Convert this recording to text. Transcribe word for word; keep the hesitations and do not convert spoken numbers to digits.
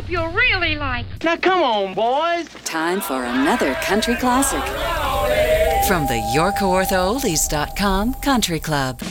hope you'll really like. Now come on, boys. Time for another country classic from the York Ortho Oldies dot com Country Club.